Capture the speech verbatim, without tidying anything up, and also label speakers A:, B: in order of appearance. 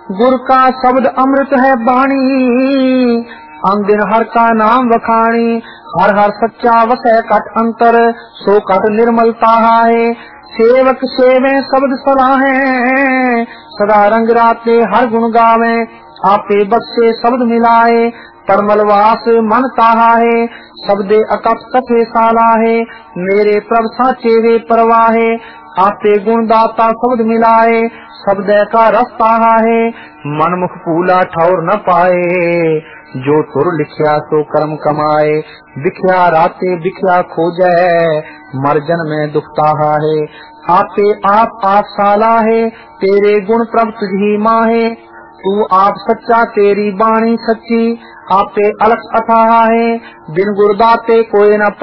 A: गुर का शब्द अमृत है बाणी, अंदिन हर का नाम वखाणी। हर हर सच्चा वसै कट अंतर, सो कट निर्मलता है। सेवक सेवे शब्द सलाहे, सदा रंग राते हर गुण गावे। आपे बख्शे शब्द मिलाए, परमलवास मन ताहा है। शब्दे अकप कथे साला है, मेरे प्रभ साचे वे परवाहे। आपे गुणदाता शब्द मिलाए, शब्द का रस्ता है। मन मुख फूला ठौर न पाए, जो तुर लिखिया सो कर्म कमाए। बिख्या राते बिख्या खोजै, मर्जन में दुखता है। आपे आप आप साला है, तेरे गुण प्रभ तुझी माहे। तू आप सच्चा तेरी बाणी सच्ची, आपे अलख अथाह है। बिन गुरदाते कोई न